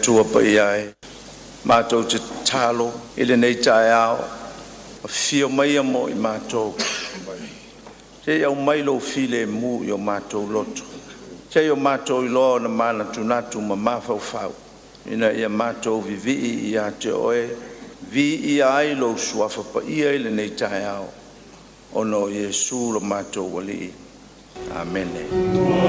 Yesu apa iai. Mātou te talo, ele nei tae ao. Fio mai amo I mātou. Te iau mai lo file mu I o mātou loto. Te iau mātou I loa na mana tunatu ma mafau fau. Ina ia mātou vivi I a te oe. Vi I ai lo suafa pa ia ele nei tae ao. Ono Yesu lo mātou wali. Amen.